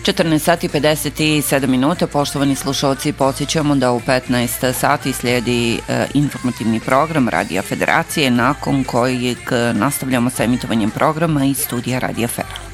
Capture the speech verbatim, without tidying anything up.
četrnaest sati pedeset sedam minuta, poštovani slušalci, podsjećamo da u petnaest sati slijedi e, informativni program Radija Federacije, nakon kojeg nastavljamo sa emitovanjem programa iz studija Radija Fera.